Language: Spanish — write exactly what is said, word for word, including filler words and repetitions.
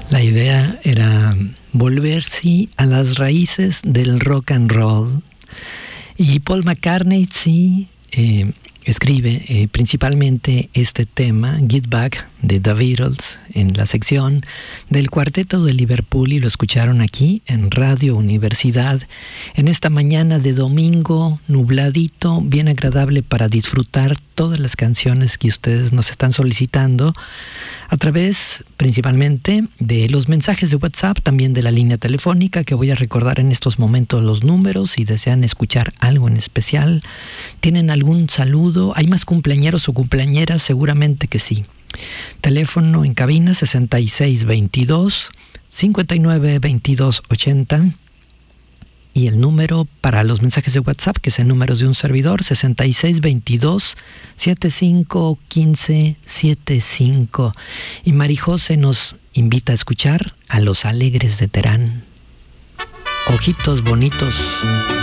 La idea era volver, sí, a las raíces del rock and roll. Y Paul McCartney, sí, eh, escribe eh, principalmente este tema, Get Back, de The Beatles, en la sección del Cuarteto de Liverpool, y lo escucharon aquí en Radio Universidad, en esta mañana de domingo, nubladito, bien agradable para disfrutar todas las canciones que ustedes nos están solicitando, a través principalmente de los mensajes de WhatsApp, también de la línea telefónica, que voy a recordar en estos momentos los números. Si desean escuchar algo en especial, tienen algún saludo, hay más cumpleañeros o cumpleañeras, seguramente que sí. Teléfono en cabina sesenta y seis veintidós, cincuenta y nueve veintidós ochenta. Y el número para los mensajes de WhatsApp, que es el número de un servidor, sesenta y seis veintidós, setenta y cinco quince setenta y cinco. Y Marijose nos invita a escuchar a Los Alegres de Terán. Ojitos bonitos.